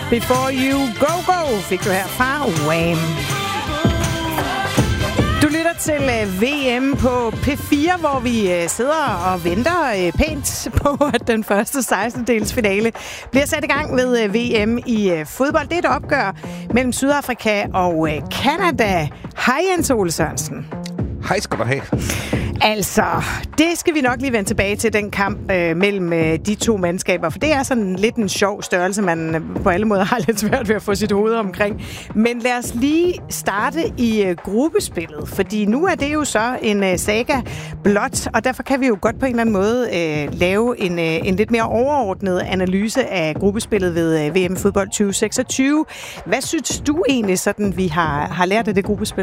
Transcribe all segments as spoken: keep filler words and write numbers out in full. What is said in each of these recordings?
Before You Go Go fik du her fra Wham. Du lytter til V M på P fire, hvor vi sidder og venter pænt på, at den første sekstendedels finale bliver sat i gang ved V M i fodbold. Det er et opgør mellem Sydafrika og Canada. Hej Jens Ole Sørensen. Hej skal du have. Altså, det skal vi nok lige vende tilbage til, den kamp øh, mellem øh, de to mandskaber, for det er sådan lidt en sjov størrelse, man øh, på alle måder har lidt svært ved at få sit hoved omkring. Men lad os lige starte i øh, gruppespillet, fordi nu er det jo så en øh, saga blot, og derfor kan vi jo godt på en eller anden måde øh, lave en, øh, en lidt mere overordnet analyse af gruppespillet ved øh, V M Fodbold tyve seksogtyve. Hvad synes du egentlig, sådan vi har, har lært af det gruppespil?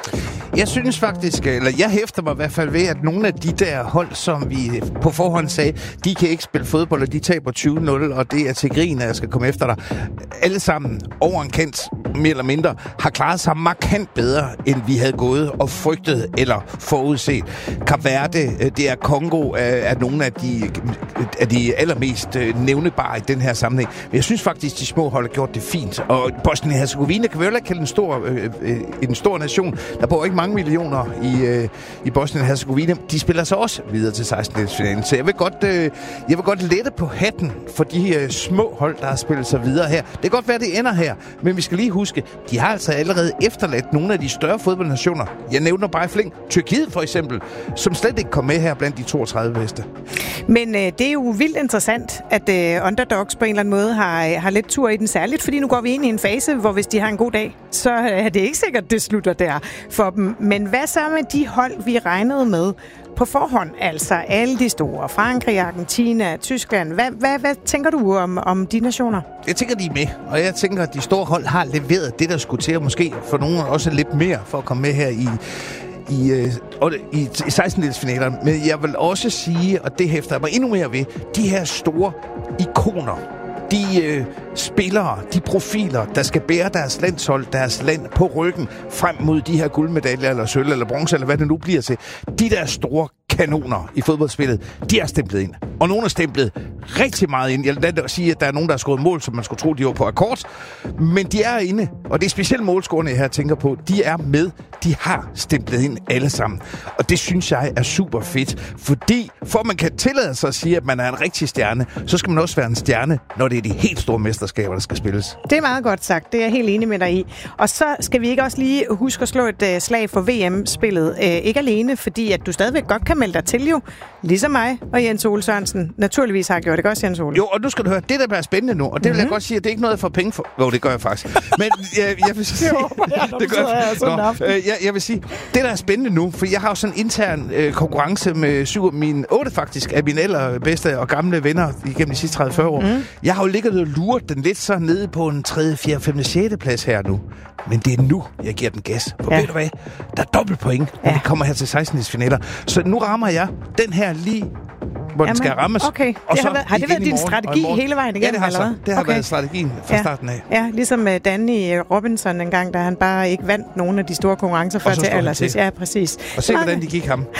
Jeg synes faktisk, eller jeg hæfter mig i hvert fald ved, at nogle af de der hold, som vi på forhånd sagde, de kan ikke spille fodbold, og de taber tyve nul, og det er til grin, at jeg skal komme efter dig. Alle sammen over en kant, mere eller mindre, har klaret sig markant bedre, end vi havde gået og frygtet eller forudset. Kap Verde, det er Kongo, er nogle af de, af de allermest nævnebare i den her sammenhæng. Men jeg synes faktisk, de små hold har gjort det fint. Og Bosnien-Hercegovina kan vi jo ikke kalde en stor, øh, en stor nation. Der bor ikke mange millioner i, øh, i Bosnien-Hercegovina. De spiller så også videre til sekstendedelsfinalen. Så jeg vil godt, øh, jeg vil godt lette på hatten for de øh, små hold, der har spillet sig videre her. Det kan godt være, det ender her, men vi skal lige huske, de har altså allerede efterladt nogle af de større fodboldnationer. Jeg nævner bare i flæng. Tyrkiet for eksempel, som slet ikke kom med her blandt de toogtredive bedste. Men øh, det er jo vildt interessant, at øh, underdogs på en eller anden måde har, har lidt tur i den, særligt, fordi nu går vi ind i en fase, hvor hvis de har en god dag, så er det ikke sikkert, det slutter der for dem. Men hvad så med de hold, vi regnede med på forhånd? Altså alle de store. Frankrig, Argentina, Tyskland. Hvad, hvad, hvad tænker du om, om de nationer? Jeg tænker, de er med. Og jeg tænker, at de store hold har leveret det, der skulle til. Og måske for nogle også lidt mere for at komme med her i... i, øh, i, i sekstendedelsfinalerne. Men jeg vil også sige, og det hæfter jeg mig endnu mere ved, de her store ikoner, de øh, spillere, de profiler, der skal bære deres landshold, deres land på ryggen frem mod de her guldmedaljer, eller sølv, eller bronze, eller hvad det nu bliver til. De der store kanoner i fodboldspillet, de er stemplet ind. Og nogle er stemplet rigtig meget ind. Jeg vil sige, at der er nogen, der har skåret mål, som man skulle tro, de var på akkord. Men de er inde, og det er specielt målscorerne, jeg her tænker på. De er med. De har stemplet ind alle sammen. Og det synes jeg er super fedt. Fordi for man kan tillade sig at sige, at man er en rigtig stjerne, så skal man også være en stjerne, når det er de helt store mesterskaber, der skal spilles. Det er meget godt sagt. Det er jeg helt enig med dig i. Og så skal vi ikke også lige huske at slå et uh, slag for V M-spillet. Uh, ikke alene, fordi at du stadigvæk godt kan melde dig til jo, ligesom mig og Jens Ole Sørensen naturligvis har gjort. Det gør også Jens Ole. Jo, og nu skal du høre, det der bliver spændende nu, og det vil mm-hmm. jeg godt sige, at det er ikke noget, jeg får penge for. Jo, det gør jeg faktisk. Men jeg, jeg vil sige... det håber jeg, når det gør jeg sådan en aften. Jeg, jeg vil sige, det der er spændende nu, for jeg har jo sådan en intern øh, konkurrence med syv af mine, otte faktisk, af mine allerbedste og gamle venner igennem de sidste tredive til fyrre år. Mm. Jeg har jo ligget og luret den lidt så nede på en tredje, fjerde, femte, sjette plads her nu. Men det er nu, jeg giver den gas. For ja. Ved du hvad? Der er dobbelt point, når ja. vi kommer her til sekstendedelsfinaler. Så nu rammer jeg den her lige, hvor den skal rammes. Okay. Og det så har, været, har det været din strategi hele vejen igennem? Ja, det har, eller så. Det har okay. været strategien fra ja. starten af. Ja, ligesom Danny Robinson en gang, da han bare ikke vandt nogen af de store konkurrencer før til allersidst. Ja, præcis. Og se, hvordan de gik ham.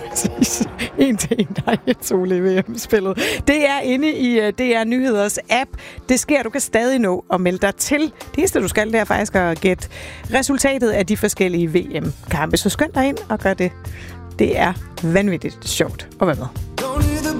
En til en, der er Jens Ole i V M-spillet. Det er inde i D R Nyheders app. Det sker, du kan stadig nå at melde dig til. Det eneste, du skal, det er faktisk at gætte resultatet af de forskellige V M-kampe. Så skynd dig ind og gør det. Det er vanvittigt sjovt at være med.